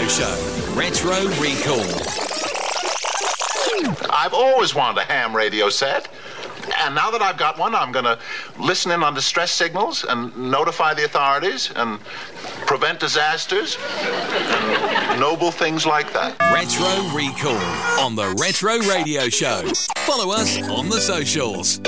Show. Retro Recall. I've always wanted a ham radio set. And now that I've got one, I'm going to listen in on distress signals and notify the authorities and prevent disasters and noble things like that. Retro Recall on the Retro Radio Show. Follow us on the socials.